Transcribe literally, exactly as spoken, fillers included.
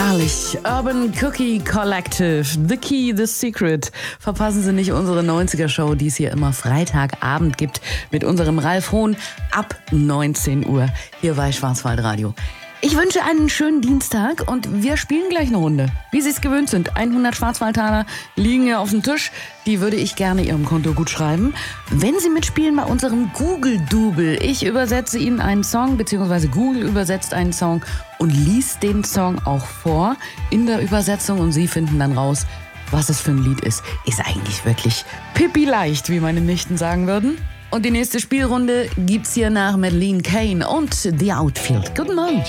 Herrlich. Urban Cookie Collective. The Key, The Secret. Verpassen Sie nicht unsere neunziger-Show, die es hier immer Freitagabend gibt, mit unserem Ralf Hohn ab neunzehn Uhr hier bei Schwarzwaldradio. Ich wünsche einen schönen Dienstag und wir spielen gleich eine Runde. Wie Sie es gewöhnt sind. hundert Schwarzwaldtaler liegen hier auf dem Tisch. Die würde ich gerne Ihrem Konto gut schreiben. Wenn Sie mitspielen bei unserem Google-Double. Ich übersetze Ihnen einen Song, beziehungsweise Google übersetzt einen Song und liest den Song auch vor in der Übersetzung und Sie finden dann raus, was es für ein Lied ist. Ist eigentlich wirklich pipi leicht, wie meine Nichten sagen würden. Und die nächste Spielrunde gibt's hier nach Madeleine Kane und The Outfield. Guten Morgen.